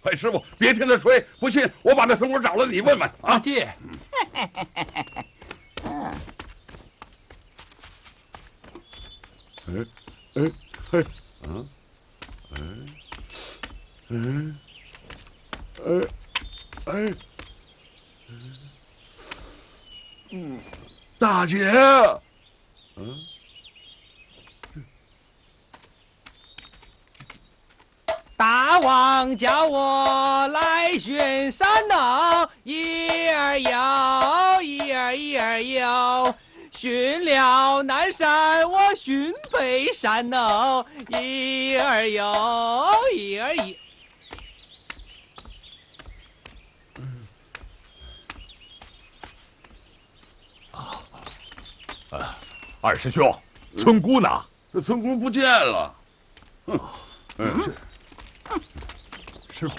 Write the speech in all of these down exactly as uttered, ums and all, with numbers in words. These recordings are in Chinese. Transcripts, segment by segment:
哎，师傅，别听他吹，不信我把那村姑找来，你问问啊。 八戒， 嗯，哎哎哎，嗯，哎哎哎哎，嗯，大姐，嗯。 大王叫我来巡山喽，一儿游，一儿一儿游，巡了南山，我巡北山喽，一儿游，一儿一。 啊，呃，二师兄，村姑呢？ 这村姑不见了。哼，嗯，这。 师傅，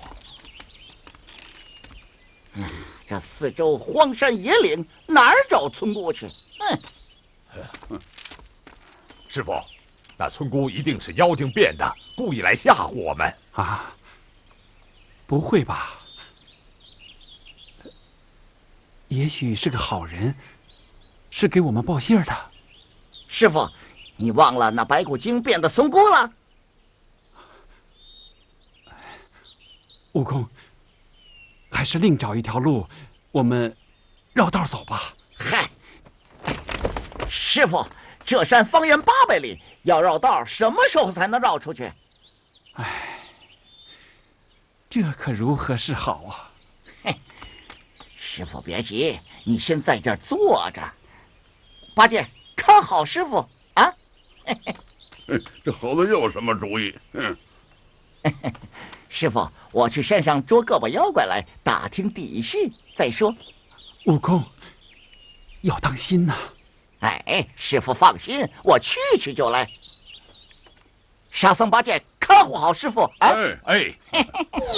嗯，这四周荒山野岭，哪儿找村姑去？ 嗯，师傅，那村姑一定是妖精变的，故意来吓唬我们啊！不会吧？也许是个好人，是给我们报信的。 师傅，你忘了那白骨精变的村姑了？ 悟空，还是另找一条路，我们绕道走吧。 嗨，师傅，这山方圆八百里，要绕道，什么时候才能绕出去？ 唉，这可如何是好啊？ 嘿，师傅别急，你先在这儿坐着。八戒，看好师傅啊！嘿嘿，这猴子又有什么主意？嗯。 师傅，我去山上捉个把妖怪来，打听底细再说。 悟空，要当心呐！ 哎，师傅放心，我去去就来。沙僧、八戒，看护好师傅啊！ 哎哎。